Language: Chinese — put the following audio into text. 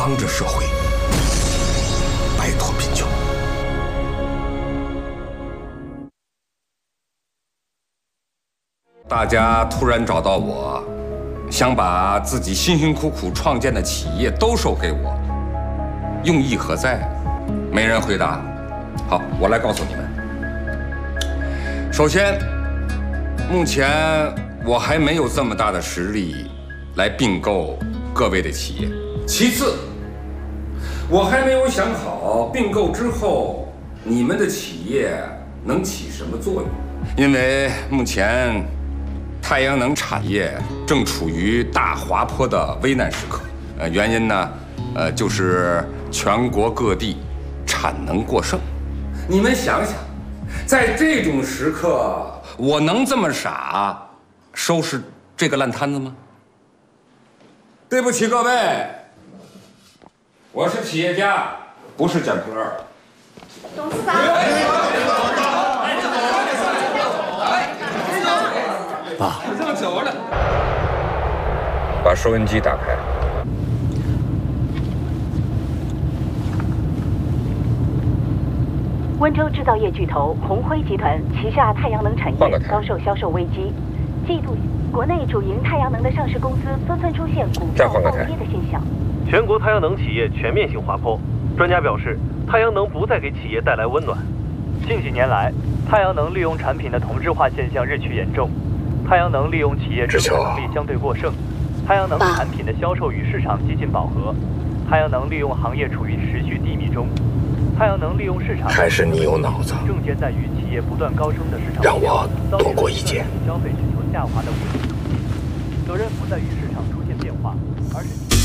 帮着社会摆脱贫穷。大家突然找到我，想把自己辛辛苦苦创建的企业兜售给我，用意何在？没人回答。好，我来告诉你们。首先，目前我还没有这么大的实力来并购各位的企业。其次，我还没有想好并购之后你们的企业能起什么作用，因为目前太阳能产业正处于大滑坡的危难时刻。原因呢，就是全国各地产能过剩。你们想想，在这种时刻，我能这么傻收拾这个烂摊子吗？对不起各位，我是企业家，不是捡破烂。 董事长。 爸，这么走了。把收音机打开。 温州制造业巨头鸿辉集团旗下太阳能产业遭受销售危机，季度国内主营太阳能的上市公司纷纷出现股票暴跌的现象。 全国太阳能企业全面性滑坡，专家表示，太阳能不再给企业带来温暖。 近几年来，太阳能利用产品的同质化现象日趋严重，太阳能利用企业支付能力相对过剩，太阳能产品的销售与市场接近饱和，太阳能利用行业处于持续低迷中。太阳能利用市场还是你有脑子， 症结在于企业不断高升的市场， 让我多过一届。 消费需求下滑的无形冲击，责任不在于市场出现变化，而是。